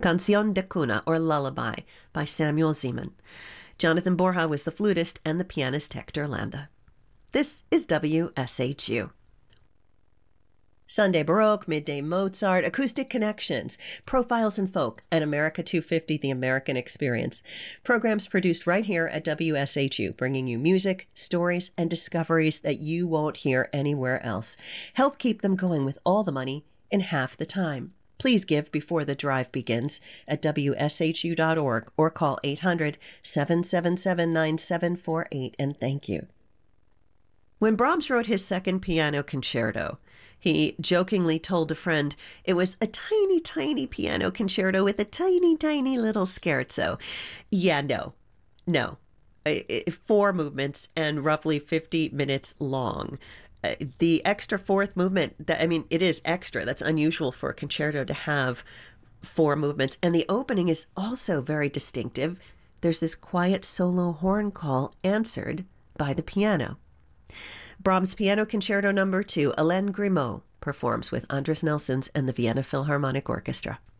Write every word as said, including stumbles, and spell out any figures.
Canción de Cuna, or Lullaby, by Samuel Zeman. Jonathan Borja was the flutist and the pianist Hector Landa. This is W S H U. Sunday Baroque, Midday Mozart, Acoustic Connections, Profiles in Folk, and America two fifty, The American Experience. Programs produced right here at W S H U, bringing you music, stories, and discoveries that you won't hear anywhere else. Help keep them going with all the money in half the time. Please give before the drive begins at W S H U dot org or call eight hundred, seven seven seven, nine seven four eight, and thank you. When Brahms wrote his second piano concerto, he jokingly told a friend it was a tiny, tiny piano concerto with a tiny, tiny little scherzo. Yeah, no, no. Four movements and roughly fifty minutes long. Uh, the extra fourth movement, that, I mean, it is extra. That's unusual for a concerto to have four movements. And the opening is also very distinctive. There's this quiet solo horn call answered by the piano. Brahms' Piano Concerto Number two, Hélène Grimaud performs with Andris Nelsons and the Vienna Philharmonic Orchestra.